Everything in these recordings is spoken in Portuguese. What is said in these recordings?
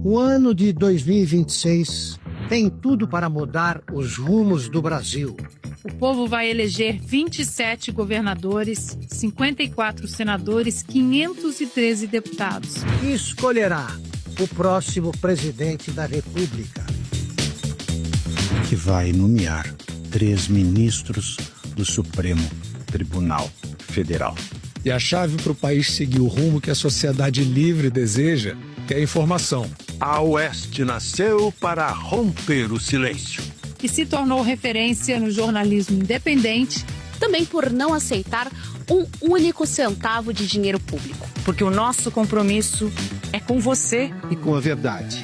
O ano de 2026 tem tudo para mudar os rumos do Brasil. O povo vai eleger 27 governadores, 54 senadores, 513 deputados. E escolherá o próximo presidente da República. Que vai nomear 3 ministros do Supremo Tribunal Federal. E a chave para o país seguir o rumo que a sociedade livre deseja é a informação. A Oeste nasceu para romper o silêncio. E se tornou referência no jornalismo independente. Também por não aceitar um único centavo de dinheiro público. Porque o nosso compromisso é com você e com a verdade.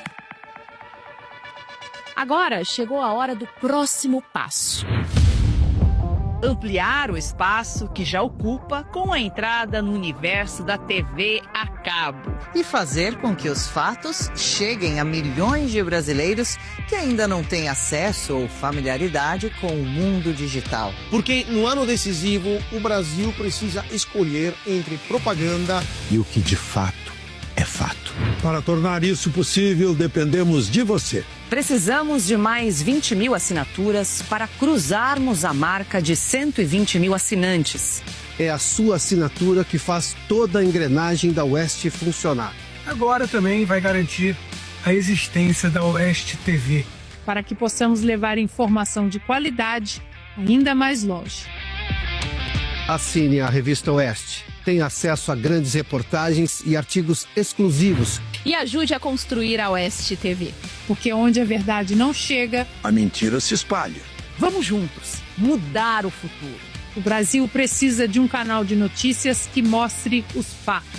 Agora chegou a hora do próximo passo. Ampliar o espaço que já ocupa com a entrada no universo da TV a cabo. E fazer com que os fatos cheguem a milhões de brasileiros que ainda não têm acesso ou familiaridade com o mundo digital. Porque no ano decisivo, o Brasil precisa escolher entre propaganda e o que de fato é fato. Para tornar isso possível, dependemos de você. Precisamos de mais 20 mil assinaturas para cruzarmos a marca de 120 mil assinantes. É a sua assinatura que faz toda a engrenagem da Oeste funcionar. Agora também vai garantir a existência da Oeste TV. Para que possamos levar informação de qualidade ainda mais longe. Assine a Revista Oeste. Tenha acesso a grandes reportagens e artigos exclusivos. E ajude a construir a Oeste TV. Porque onde a verdade não chega, a mentira se espalha. Vamos juntos mudar o futuro. O Brasil precisa de um canal de notícias que mostre os fatos.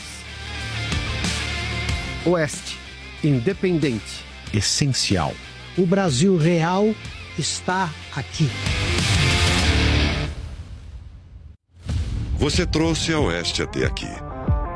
Oeste, independente, essencial. O Brasil real está aqui. Você trouxe a Oeste até aqui.